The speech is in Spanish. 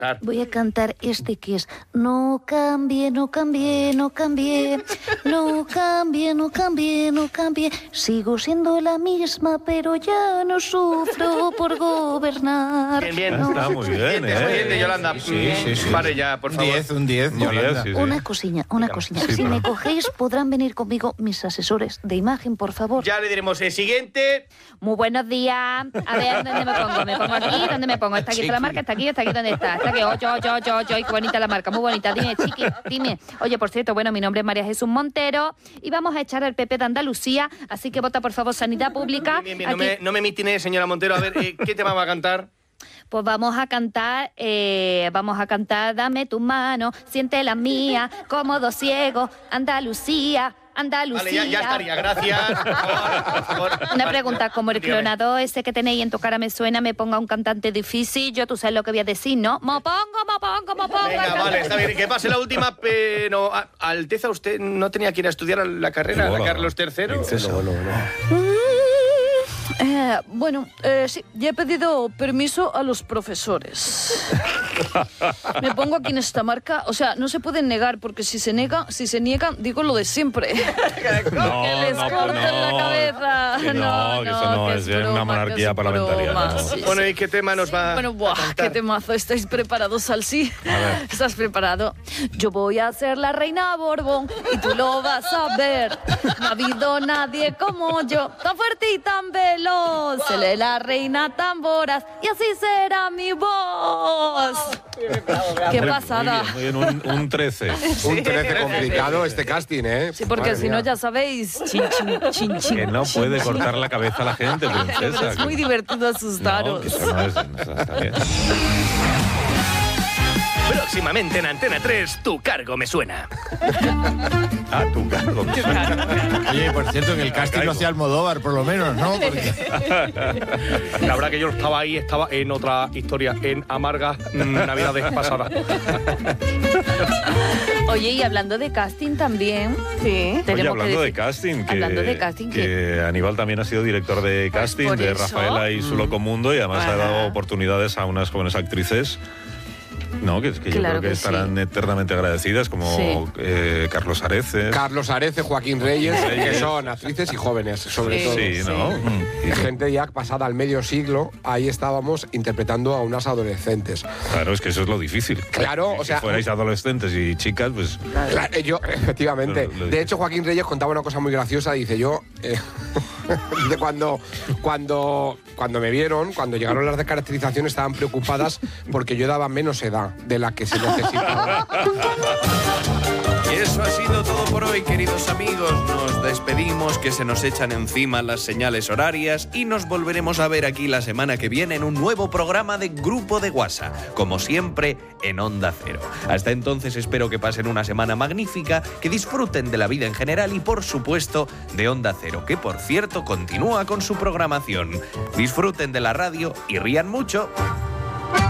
Voy a cantar este que es: no cambie, no cambie, no cambie, no cambie, no cambie, no cambie. Sigo siendo la misma, pero ya no sufro por gobernar. Bien. No. Está muy bien, Bien, Yolanda. Sí. Pare ya, por favor. Un 10, Yolanda. Sí. Una cosilla. Sí, Si pero- me cogéis, podrán venir conmigo mis asesores de imagen, por favor. Ya le diremos el siguiente. Muy buenos días. A ver, ¿dónde me pongo? ¿Me pongo aquí? ¿Dónde me pongo? ¿Está aquí está la marca? ¿Está aquí? ¿Dónde está? Está aquí. Ocho. Qué bonita la marca. Muy bonita. Dime, chiqui, dime. Oye, por cierto, bueno, mi nombre es María Jesús Montero y vamos a echar al PP de Andalucía, así que vota, por favor, Sanidad Pública. Bien. Aquí- No me mitine, señora Montero. A ver, ¿qué tema va a cantar? Pues vamos a cantar, dame tu mano, siente la mía, cómodo ciego, Andalucía. Vale, ya estaría, gracias. Por favor. Una pregunta, como el Dígame. clonador ese que tenéis en tu cara me suena, me ponga un cantante difícil, tú sabes lo que voy a decir, ¿no? Me pongo. Venga, vale, está bien. Que pase la última, pero... Alteza, ¿usted no tenía que ir a estudiar la carrera de Hola, Carlos III? princesa. Bueno, sí, ya he pedido permiso a los profesores. Me pongo aquí en esta marca, o sea, no se pueden negar, porque si se niegan, digo lo de siempre. No, que les corten la cabeza. Que no, que eso no, que es una broma, monarquía que es parlamentaria, broma. no. Sí, Bueno, sí. ¿y qué tema nos va Bueno, a qué cantar? temazo. ¿Estáis preparados, Salsi? ver. ¿Estás preparado? Yo voy a ser la reina Borbón y tú lo vas a ver. No ha habido nadie como yo, tan fuerte y tan veloz. Seré la reina tan voraz y así será mi voz. Qué Muy pasada. bien, un 13. Un 13 complicado este casting, ¿eh? Sí, porque Madre si no, mía. ya sabéis, chin. Que no puede cortar la cabeza a la gente, Pero princesa. es muy divertido No, asustaros. que eso no es... Está bien. Próximamente en Antena 3, Tu cargo me suena. Ah, tu cargo. Oye, por cierto, en el casting lo hacía Almodóvar, por lo menos, ¿no? Porque... La verdad que yo estaba en otra historia, en amargas navidades pasadas. Oye, y hablando de casting también, Sí. Oye, hablando de casting, Hablando de casting, que Aníbal también ha sido director de casting por de eso. Rafaela y su Loco Mundo, y además ha dado oportunidades a unas jóvenes actrices. No, que yo Claro creo que que estarán eternamente agradecidas, como Sí. Carlos Areces. Carlos Arece, Joaquín Reyes, que son actrices y jóvenes, sobre Sí. todo. Sí, ¿no? Y gente ya pasada al medio siglo, ahí estábamos interpretando a unas adolescentes. Claro, es que eso es lo difícil. Claro, Que o sea- Si fuerais adolescentes y chicas, pues... Claro, efectivamente. Lo De dices. hecho, Joaquín Reyes contaba una cosa muy graciosa. Dice, yo, de cuando me vieron, cuando llegaron las descaracterizaciones, estaban preocupadas porque yo daba menos edad de la que se necesitaba. Y eso ha sido todo por hoy, queridos amigos. Nos despedimos, que se nos echan encima las señales horarias y nos volveremos a ver aquí la semana que viene en un nuevo programa de Grupo de WhatsApp, como siempre en Onda Cero. Hasta entonces espero que pasen una semana magnífica, que disfruten de la vida en general y por supuesto de Onda Cero, que por cierto continúa con su programación. Disfruten de la radio y rían mucho.